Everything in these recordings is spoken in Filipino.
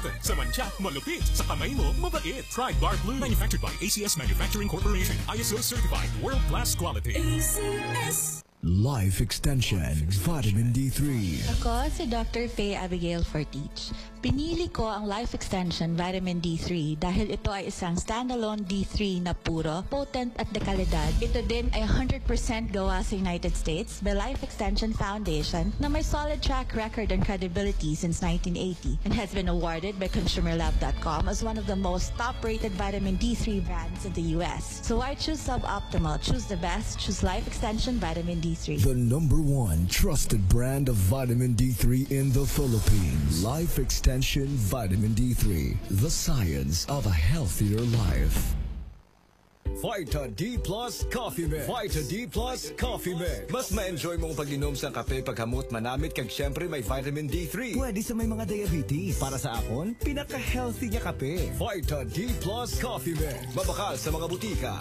Cotton, sa mancha, malupit. Sa kamay mo, mabait. Try Guard Blue. Manufactured by ACS Manufacturing Corporation. ISO certified. World-class quality. ACS. Life Extension Vitamin D3. Ako si Dr. Faye Abigail Fortich. Pinili ko ang Life Extension Vitamin D3 dahil ito ay isang standalone D3 na puro, potent at dekalidad. Ito din ay 100% gawa sa United States by Life Extension Foundation na may solid track record and credibility since 1980 and has been awarded by ConsumerLab.com as one of the most top-rated vitamin D3 brands in the US. So why choose Suboptimal? Choose the best. Choose Life Extension Vitamin D3. The #1 trusted brand of vitamin D3 in the Philippines. Life Extension Vitamin D3. The science of a healthier life. Vita D Plus Coffee Mix. Vita D Plus Coffee Mix. Mas ma-enjoy mong pag-inom sa kape pagkamot manamit kag syempre may vitamin D3. Pwede sa may mga diabetes. Para sa akon, pinaka-healthy niya kape. Vita D Plus Coffee Mix. Mabakal sa mga butika.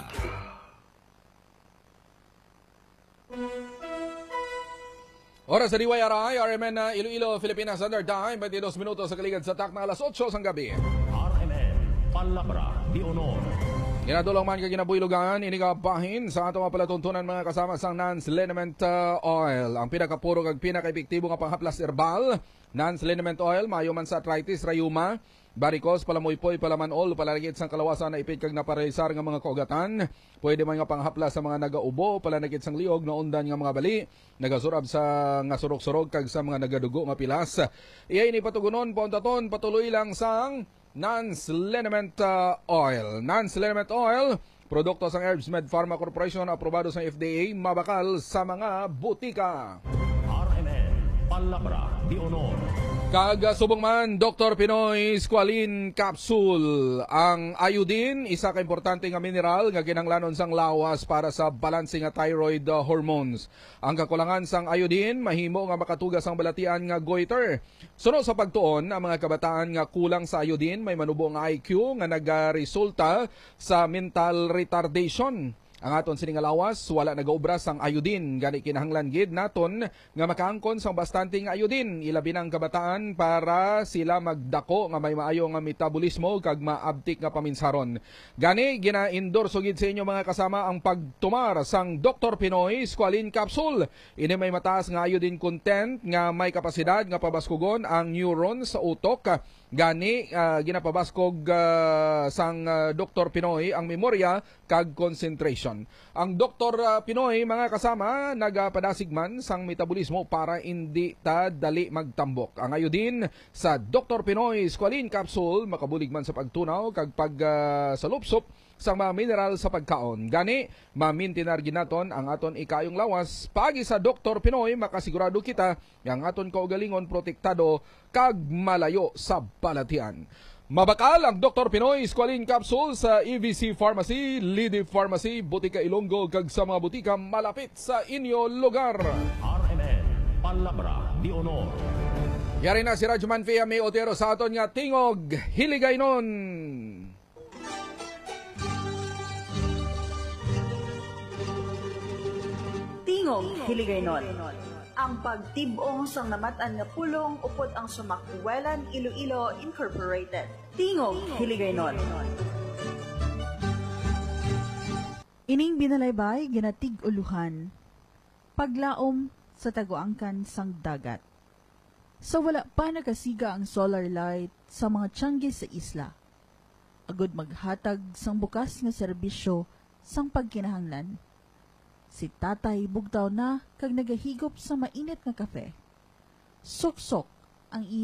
Oras sa DYRI, RMN Iloilo, Philippines Standard Time, 22 minutos sa kaligid sa tak na alas 8 sang gabi. RMN, Palabra de Honor. Ginadulong man kaginabuilugan, inigabahin sa atong palatuntunan mga kasama sang Nance Liniment Oil. Ang pinakapuro kag pinaka-epektibo nga panghaplas herbal, Nance Liniment Oil, maayo man sa arthritis, rayuma, barikos, palamuypoy, palamanol, palalagit sang kalawasan na ipit kag naparealisar nga mga kaugatan. Pwede man nga panghaplas sa mga nagaubo, palalagit sang liog na undan nga mga bali, nagasurab sa nga surok-surok kag sa mga nagadugo mapilas. Iyay ni patugunon pontaton patuloy lang sang Nance Liniment Oil. Nance Liniment Oil, produkto sang Herbsmed Pharma Corporation, aprobado sa FDA, mabakal sa mga butika. RMN, Palabra de Honor. Kagasubong man, Dr. Pinoy Squalene Capsule. Ang iodine, isa ka importante nga mineral nga kinahanglanon sang lawas para sa balanse nga thyroid hormones. Ang kakulangan sang iodine, mahimo nga makatugas ang balatian nga goiter. Suno sa pagtuon, ang mga kabataan nga kulang sa iodine may manubong IQ nga nagaresulta sa mental retardation. Ang aton sining lawas, wala nagaubras ang iodine. Gani kinahanglan gid naton nga makaangkon sang bastante nga iodine. Ilabi ng kabataan para sila magdako nga may maayo nga metabolismo kag maabtik nga paminsaron. Gani gina-endorse gid sa inyo mga kasama ang pagtumar sang Dr. Pinoy Squalene Capsule. Ini may mataas nga iodine content nga may kapasidad nga pabaskugon ang neurons sa utok. Gani ginapabaskog sang Dr. Pinoy ang memorya kag concentration. Ang Dr. Pinoy mga kasama nagapadasig man sang metabolismo para hindi ta dali magtambok. Ang iodine sa Dr. Pinoy Squalene Capsule makabulig man sa pagtunaw kag pagsalupsop sang mga mineral sa pagkaon. Gani mamintinar ginaton ang aton ikayong lawas. Pagi sa Dr. Pinoy makasigurado kita yang aton kaugalingon protektado kag malayo sa balatian. Mabakal ang Dr. Pinoy Squalene Capsule sa EVC Pharmacy, Lidip Pharmacy, Butika Ilonggo kag sa mga butika malapit sa inyo lugar. RMN, Palabra de Honor. Yari na si Radyoman Fea May Otero sa aton nga tingog hiligaynon. Tingog hiligaynon. Ang pagtibong sang namatan nga pulong upod ang Sumakbuelan Iloilo Incorporated. Tingog hiligaynon. Ining binalaybay ginatig uluhan. Paglaom sa taguangkan sang dagat. Sa wala pa nakasiga ang solar light sa mga tiyanggi sa isla. Agod maghatag sang bukas nga serbisyo sang pagkinahanglan. Si tatay bugtaw na kag nagahigop sa mainit nga kape. Suksok ang iya